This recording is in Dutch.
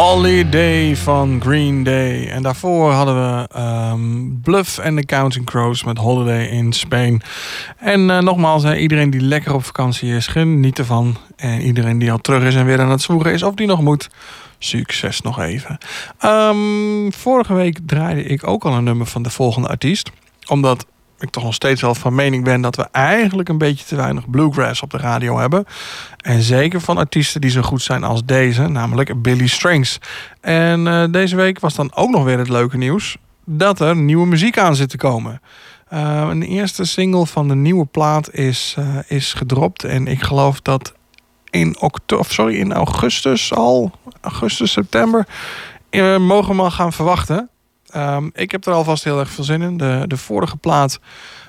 Holiday van Green Day. En daarvoor hadden we Bluff and the Counting Crows met Holiday in Spain. En nogmaals, iedereen die lekker op vakantie is, geniet ervan. En iedereen die al terug is en weer aan het zwoegen is of die nog moet, succes nog even. Vorige week draaide ik ook al een nummer van de volgende artiest. Omdat ik toch nog steeds wel van mening ben dat we eigenlijk een beetje te weinig bluegrass op de radio hebben. En zeker van artiesten die zo goed zijn als deze, namelijk Billy Strings. En deze week was dan ook nog weer het leuke nieuws dat er nieuwe muziek aan zit te komen. Een eerste single van de nieuwe plaat is gedropt. En ik geloof dat in augustus, september, mogen we al gaan verwachten. Ik heb er alvast heel erg veel zin in. De vorige plaat